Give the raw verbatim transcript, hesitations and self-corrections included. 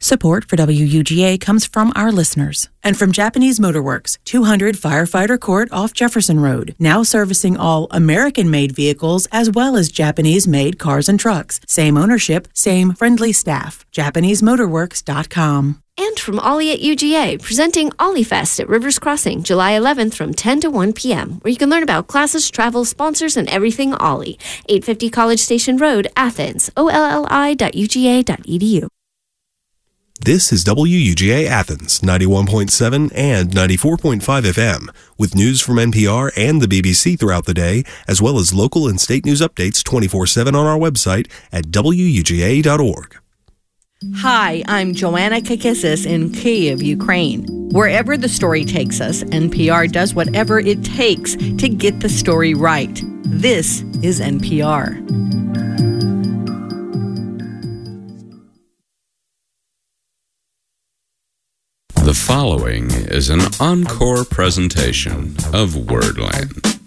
Support for W U G A comes from our listeners and from Japanese Motorworks, two hundred Firefighter Court off Jefferson Road, now servicing all American-made vehicles as well as Japanese-made cars and trucks. Same ownership, same friendly staff. Japanese Motorworks dot com. And from Ollie at U G A, presenting Ollie Fest at Rivers Crossing, July eleventh from ten to one p.m., where you can learn about classes, travel, sponsors, and everything Ollie. eight fifty College Station Road, Athens, O L L I dot U G A dot E D U. This is W U G A Athens, ninety-one point seven and ninety-four point five F M, with news from N P R and the B B C throughout the day, as well as local and state news updates twenty-four seven on our website at W U G A dot org. Hi, I'm Joanna Kakissis in Kyiv, Ukraine. Wherever the story takes us, N P R does whatever it takes to get the story right. This is N P R. The following is an encore presentation of Wordland.